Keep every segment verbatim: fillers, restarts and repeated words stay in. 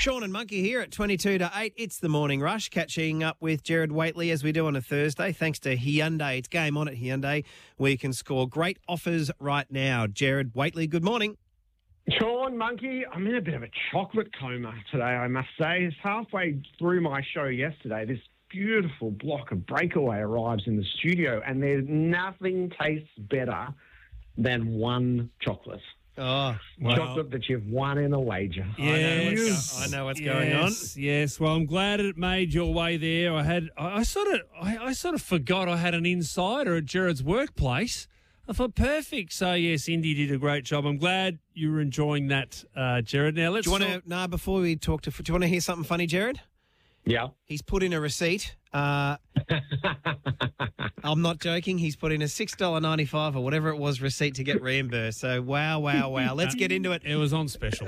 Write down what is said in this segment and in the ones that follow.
Sean and Monkey here at twenty-two to eight. It's the Morning Rush, catching up with Jared Waitley as we do on a Thursday. Thanks to Hyundai. It's game on at Hyundai where you can score great offers right now. Jared Waitley, good morning. Sean, Monkey, I'm in a bit of a chocolate coma today, I must say. It's halfway through my show yesterday. This beautiful block of Breakaway arrives in the studio, and there's nothing tastes better than one chocolate. Oh, well, chocolate that you've won in a wager. Yes, I know what's, go- I know what's yes, going on. Yes, well, I'm glad it made your way there. I had, I, I sort of, I, I sort of forgot I had an insider at Jared's workplace. I thought perfect. So yes, Indy did a great job. I'm glad you were enjoying that, uh, Jared. Now let's. Do you want to? Nah, before we talk to, do you want to hear something funny, Jared? Yeah. He's put in a receipt. Uh, I'm not joking. He's put in a six dollars ninety-five or whatever it was receipt to get reimbursed. So, wow, wow, wow. Let's get into it. It was on special.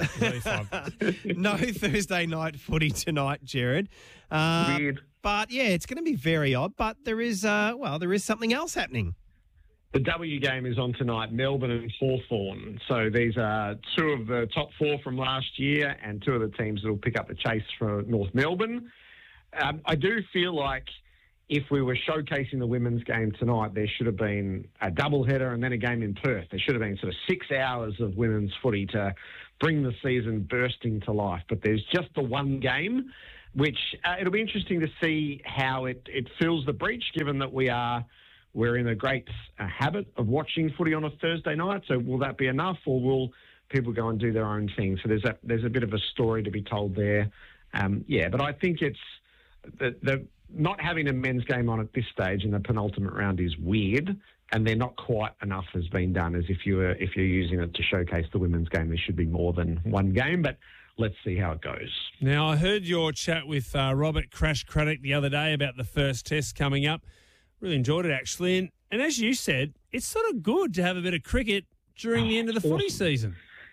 No Thursday night footy tonight, Jared. Uh, Weird. But, yeah, it's going to be very odd. But there is, uh, well, there is something else happening. The W game is on tonight, Melbourne and Hawthorn. So these are two of the top four from last year and two of the teams that will pick up the chase for North Melbourne. Um, I do feel like if we were showcasing the women's game tonight, there should have been a doubleheader and then a game in Perth. There should have been sort of six hours of women's footy to bring the season bursting to life. But there's just the one game, which uh, it'll be interesting to see how it, it fills the breach, given that we are we're in a great uh, habit of watching footy on a Thursday night. So will that be enough, or will people go and do their own thing? So there's a there's a bit of a story to be told there. Um, yeah, but I think it's the, the not having a men's game on at this stage in the penultimate round is weird, and they're not quite enough has been done as if you were if you're using it to showcase the women's game. There should be more than one game, but let's see how it goes. Now, I heard your chat with uh, Robert Crash Craddock the other day about the first test coming up. Really enjoyed it, actually. And, and as you said, it's sort of good to have a bit of cricket during the end of the footy season.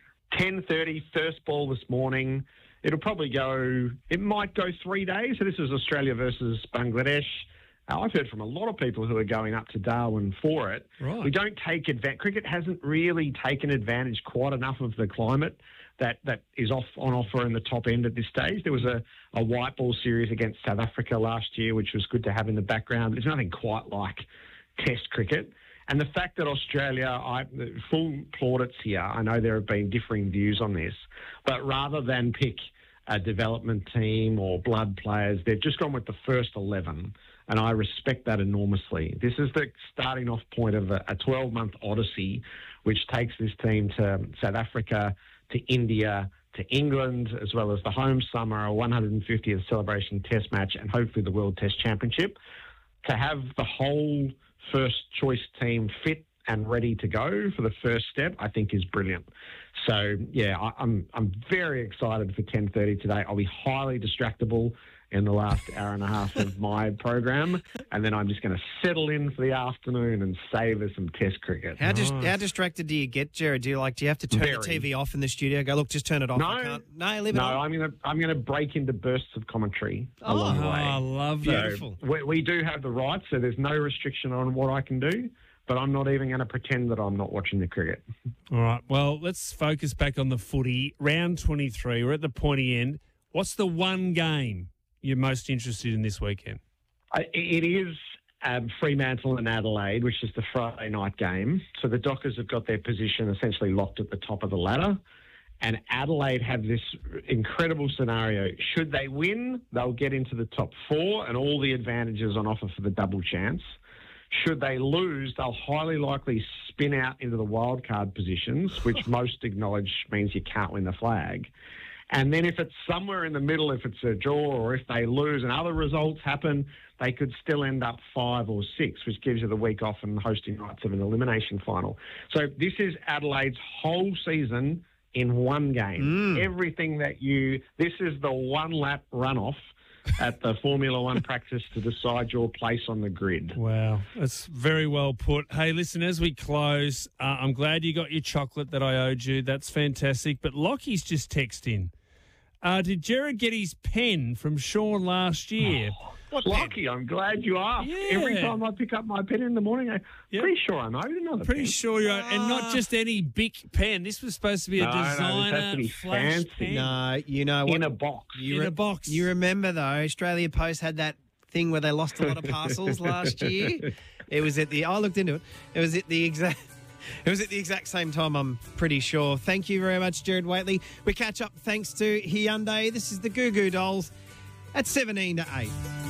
ten thirty, first ball this morning. It'll probably go, it might go three days. So this is Australia versus Bangladesh. Uh, I've heard from a lot of people who are going up to Darwin for it. Right. We don't take advantage. Cricket hasn't really taken advantage quite enough of the climate that, that is off on offer in the top end at this stage. There was a, a white ball series against South Africa last year, which was good to have in the background. There's nothing quite like Test cricket. And the fact that Australia, I, full plaudits here, I know there have been differing views on this, but rather than pick a development team or blood players, they've just gone with the first eleven, and I respect that enormously. This is the starting off point of a twelve-month odyssey, which takes this team to South Africa, to India, to England, as well as the home summer, a one hundred fiftieth celebration test match, and hopefully the World Test Championship. To have the whole first choice team fit and ready to go for the first step, I think is brilliant. So, yeah, I, I'm I'm very excited for ten thirty today. I'll be highly distractible in the last hour and a half of my program, and then I'm just going to settle in for the afternoon and savour some Test cricket. How dis- how distracted do you get, Jared? Do you like? Do you have to turn Very. the T V off in the studio? Go, look, just turn it off. No, I can't. No, leave it no, on. I'm going to I'm going to break into bursts of commentary Oh, along the way. I love So that. Beautiful. we, we do have the right, so there's no restriction on what I can do, but I'm not even going to pretend that I'm not watching the cricket. All right, well, let's focus back on the footy. Round twenty-three, we're at the pointy end. What's the one game you're most interested in this weekend? I, it is um, Fremantle and Adelaide, which is the Friday night game. So the Dockers have got their position essentially locked at the top of the ladder. And Adelaide have this incredible scenario. Should they win, they'll get into the top four and all the advantages on offer for the double chance. Should they lose, they'll highly likely spin out into the wildcard positions, which most acknowledge means you can't win the flag. And then if it's somewhere in the middle, if it's a draw or if they lose and other results happen, they could still end up five or six, which gives you the week off and hosting rights of an elimination final. So this is Adelaide's whole season in one game. Mm. Everything that you... This is the one-lap runoff at the Formula One practice to decide your place on the grid. Wow, that's very well put. Hey, listen, as we close, uh, I'm glad you got your chocolate that I owed you. That's fantastic. But Lockie's just texted in. Uh, did Jared get his pen from Sean last year? What pen? Lucky, I'm glad you asked. Yeah. Every time I pick up my pen in the morning, I'm Yep. pretty sure I'm owed another Pretty pen. sure you're, and not just any big pen. This was supposed to be a No, no, this has designer to be flash fancy. pen. No, you know what? In a box. You In re- a box. You remember, though, Australia Post had that thing where they lost a lot of parcels last year. It was at the, I looked into it. It was at the exact, it was at the exact same time, I'm pretty sure. Thank you very much, Jared Waitley. We catch up thanks to Hyundai. This is the Goo Goo Dolls at seventeen to eight.